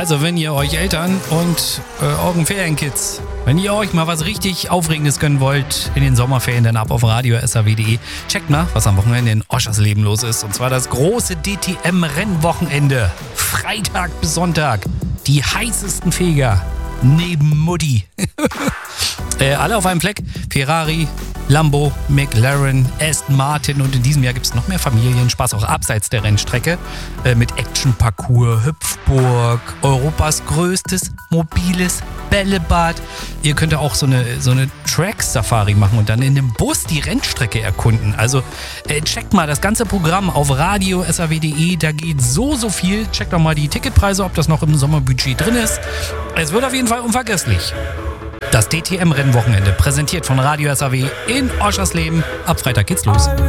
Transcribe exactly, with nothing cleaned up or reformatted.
Also, wenn ihr euch Eltern und äh, euren Ferienkids, wenn ihr euch mal was richtig Aufregendes gönnen wollt in den Sommerferien, dann ab auf radio s a w punkt de. Checkt mal, was am Wochenende in Oschersleben los ist. Und zwar das große D T M-Rennwochenende. Freitag bis Sonntag. Die heißesten Feger. Neben Mutti. äh, alle auf einem Fleck. Ferrari, Lambo, McLaren, Aston Martin und in diesem Jahr gibt es noch mehr Familienspaß, auch abseits der Rennstrecke, äh, mit Action-Parcours, Hüpfburg, Europas größtes mobiles Bällebad. Ihr könnt auch so eine, so eine Track-Safari machen und dann in dem Bus die Rennstrecke erkunden. Also äh, checkt mal das ganze Programm auf radio s a w punkt de, da geht so, so viel. Checkt doch mal die Ticketpreise, ob das noch im Sommerbudget drin ist. Es wird auf jeden Fall unvergesslich. Das D T M-Rennwochenende, präsentiert von Radio S A W in Oschersleben. Ab Freitag geht's los.